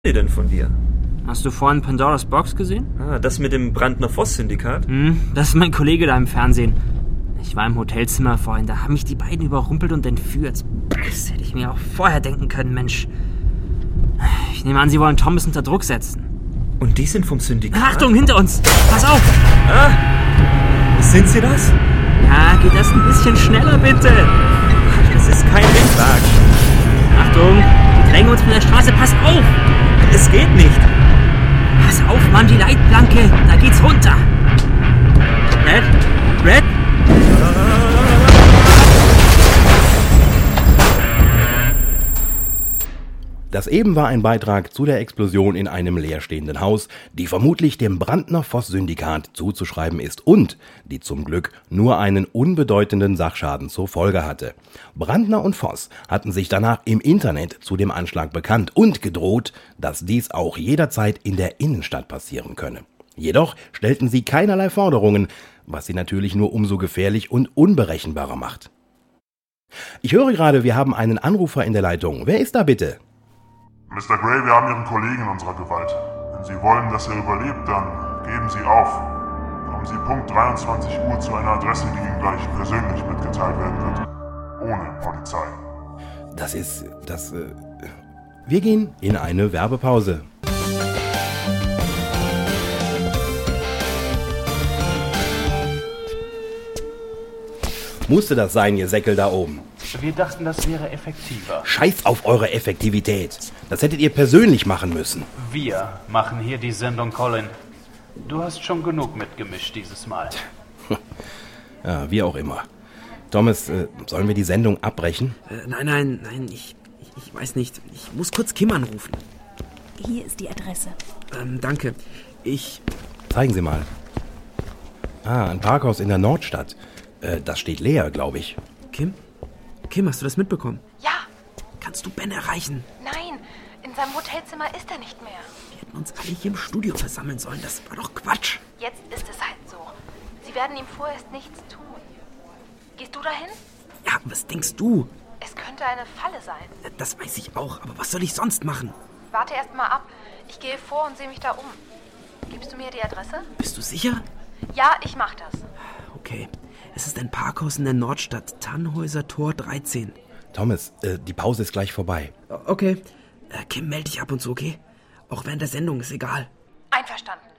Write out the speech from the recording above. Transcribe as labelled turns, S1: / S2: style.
S1: die denn von dir?
S2: Hast du vorhin Pandoras Box gesehen?
S1: Das mit dem Brandner-Voss-Syndikat?
S2: Das ist mein Kollege da im Fernsehen. Ich war im Hotelzimmer vorhin, da haben mich die beiden überrumpelt und entführt. Das hätte ich mir auch vorher denken können, Mensch. Ich nehme an, sie wollen Thomas unter Druck setzen.
S1: Und die sind vom Syndikat?
S2: Achtung, hinter uns! Pass auf!
S1: Sind sie das?
S2: Ja, geht das ein bisschen schneller, bitte?
S1: Das ist kein Windwagen.
S2: Achtung, die drängen uns von der Straße, pass auf!
S1: Es geht nicht.
S2: Pass auf, Mann, die Leitplanke, da geht's runter. Red?
S3: Das eben war ein Beitrag zu der Explosion in einem leerstehenden Haus, die vermutlich dem Brandner-Voss-Syndikat zuzuschreiben ist und die zum Glück nur einen unbedeutenden Sachschaden zur Folge hatte. Brandner und Voss hatten sich danach im Internet zu dem Anschlag bekannt und gedroht, dass dies auch jederzeit in der Innenstadt passieren könne. Jedoch stellten sie keinerlei Forderungen, was sie natürlich nur umso gefährlich und unberechenbarer macht. Ich höre gerade, wir haben einen Anrufer in der Leitung. Wer ist da bitte?
S4: Mr. Gray, wir haben Ihren Kollegen in unserer Gewalt. Wenn Sie wollen, dass er überlebt, dann geben Sie auf. Kommen Sie Punkt 23 Uhr zu einer Adresse, die Ihnen gleich persönlich mitgeteilt werden wird. Ohne Polizei.
S3: Wir gehen in eine Werbepause. Musste das sein, ihr Säckel da oben?
S5: Wir dachten, das wäre effektiver.
S3: Scheiß auf eure Effektivität. Das hättet ihr persönlich machen müssen.
S5: Wir machen hier die Sendung, Colin. Du hast schon genug mitgemischt dieses Mal.
S3: Ja, wie auch immer. Thomas, sollen wir die Sendung abbrechen?
S2: Nein, ich weiß nicht. Ich muss kurz Kim anrufen.
S6: Hier ist die Adresse.
S2: Danke.
S3: Zeigen Sie mal. Ein Parkhaus in der Nordstadt. Das steht leer, glaube ich.
S2: Kim, hast du das mitbekommen?
S6: Ja.
S2: Kannst du Ben erreichen?
S6: Nein, in seinem Hotelzimmer ist er nicht mehr.
S2: Wir hätten uns alle hier im Studio versammeln sollen. Das war doch Quatsch.
S6: Jetzt ist es halt so. Sie werden ihm vorerst nichts tun. Gehst du dahin?
S2: Ja, was denkst du?
S6: Es könnte eine Falle sein.
S2: Das weiß ich auch, aber was soll ich sonst machen?
S6: Warte erst mal ab. Ich gehe vor und sehe mich da um. Gibst du mir die Adresse?
S2: Bist du sicher?
S6: Ja, ich mach das.
S2: Okay. Es ist ein Parkhaus in der Nordstadt. Tannhäuser Tor 13.
S3: Thomas, die Pause ist gleich vorbei.
S2: Okay. Kim, melde dich ab und zu, okay? Auch während der Sendung, ist egal.
S6: Einverstanden.